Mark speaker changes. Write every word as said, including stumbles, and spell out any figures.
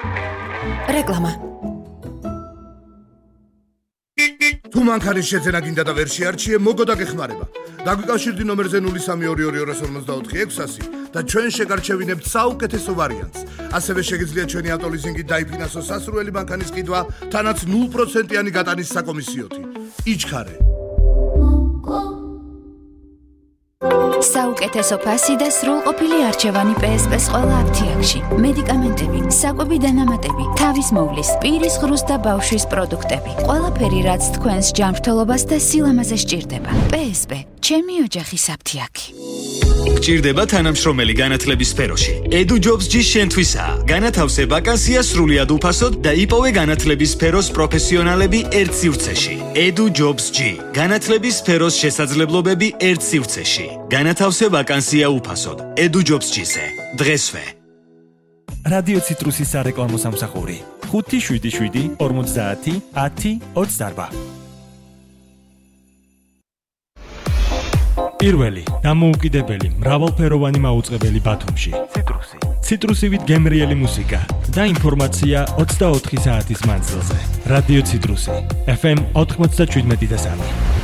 Speaker 1: რეკლამა.
Speaker 2: თუ მანქანის შეძენა გინდა და ვერ შეარჩიე, მოგო და გეხმარება. დაგვიკავშირდი ნომერზე ნული სამი ორი ორი ორ ორმოცდაოთხი ექვსასი და ჩვენ შეგარჩევინებთ საუკეთესო ვარიანტს. ასევე შეგიძლიათ ჩვენი ავტოლიზინგით დაიფინანსო სასურველი მანქანის ყიდვა, თანაც ნულ პროცენტიანი გატანის საკომისიოთი. იჩქარე.
Speaker 1: საუკეთესო ფასი და სრულყოფილი არჩევანი პე ეს პე-ს ყველა აფთიაქში. მედიკამენტები, საკვები დანამატები, თავის მოვლის, პირის ღრუს და ბავშვის პროდუქტები. ყველაფერი, რაც თქვენს ჯანმრთელობას და სილამაზე სჭირდება. პე ეს პე, ჩემი ოჯახის აფთიაქი.
Speaker 3: გჭირდება თანამშრომელი განათლების სფეროში. Edu Jobs G შენთვისაა. განათავსე ვაკანსია სრულიად უფასოდ და იპოვე განათლების სფეროს პროფესიონალები ერთ სივრცეში. Edu Jobs G. განათლების სფეროს შესაძლებლობები ერთ სივრცეში. განათავსე ვაკანსია უფასოდ. Edu Jobs G-ზე. დღესვე.
Speaker 4: რადიო ციტრუსის სარეკლამო სამსახური. ხუთი შვიდი შვიდი ორმოცდაათი ათი ოცდაარბა. პირველი დამოუკიდებელი მრავალფეროვანი მაუწყებელი ბათუმში. ციტრუსი. ციტრუსივით გემრიელი მუსიკა და ინფორმაცია ოცდაოთხი საათის მანძილზე. რადიო ციტრუსი. ეფ ემ ოთხმოცდაშვიდმეტი და სამი.